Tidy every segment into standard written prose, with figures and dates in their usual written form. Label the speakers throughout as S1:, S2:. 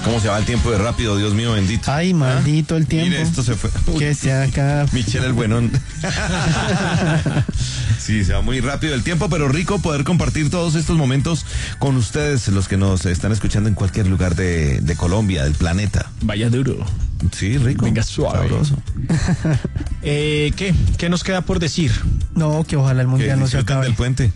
S1: ¿Cómo se va el tiempo de rápido? Dios mío, bendito.
S2: Ay, maldito el tiempo.
S1: Mire, esto se fue.
S2: Que se acá.
S1: Michelle el buenón. Sí, se va muy rápido el tiempo, pero rico poder compartir todos estos momentos con ustedes, los que nos están escuchando en cualquier lugar de Colombia, del planeta.
S3: Vaya duro.
S1: Sí, rico.
S3: Venga, suave.
S1: Sabroso.
S3: ¿Qué nos queda por decir?
S2: No, que ojalá el
S1: Que
S2: mundial no se
S1: disfruten
S2: acabe.
S1: del puente.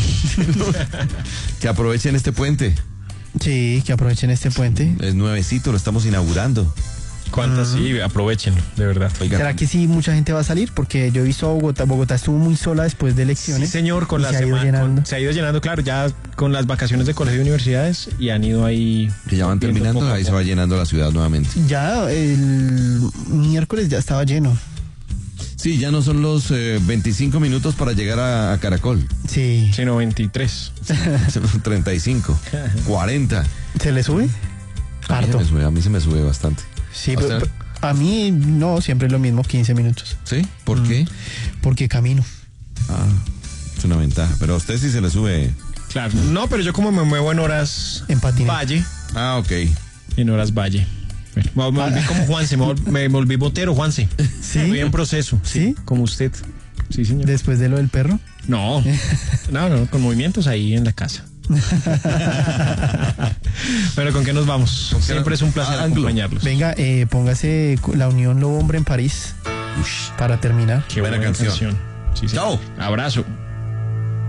S1: Que aprovechen este puente.
S2: Sí, que aprovechen este puente.
S1: Es nuevecito, lo estamos inaugurando.
S3: ¿Cuántas? Sí, aprovechenlo, de verdad.
S1: Oiga,
S2: ¿Será que sí mucha gente va a salir? Porque yo he visto a Bogotá. Bogotá estuvo muy sola después de elecciones.
S3: Sí, señor, con
S2: y
S3: la
S2: se ha ido
S3: semana
S2: llenando.
S3: se ha ido llenando, claro, ya con las vacaciones de colegio y universidades y han ido ahí.
S1: que ya van
S3: viendo
S1: terminando,
S3: poco a
S1: ahí se
S3: poco.
S1: va llenando la ciudad nuevamente.
S2: Ya el miércoles ya estaba lleno.
S1: Sí, ya no son los 25 minutos para llegar a Caracol.
S2: Sí.
S3: Sí, 93.
S1: 35, 40.
S2: ¿Se le sube? Harto.
S1: A mí se me sube bastante.
S2: Sí,
S1: ¿A usted?
S2: pero a mí no, siempre es lo mismo, 15 minutos.
S1: ¿Sí? ¿Por qué?
S2: Porque camino.
S1: Ah, es una ventaja. Pero a usted sí se le sube.
S3: Claro. No, pero yo como me muevo en horas
S2: En patinete.
S3: Valle,
S1: Ah, ok.
S3: en horas Valle. Bueno, me volví como Juanse, me volví botero, Juanse.
S2: ¿Sí?
S3: Estoy en proceso.
S2: ¿Sí?
S3: Como usted. Sí, señor.
S2: Después de lo del perro.
S3: No, con movimientos ahí en la casa. Bueno, ¿con qué nos vamos? Siempre es un placer
S1: Anglo.
S3: acompañarlos.
S2: Venga, póngase la Unión Lobo Hombre en París
S1: Ush.
S2: para terminar.
S3: Qué
S1: buena canción.
S3: Sí, señor.
S1: Chao.
S3: Abrazo.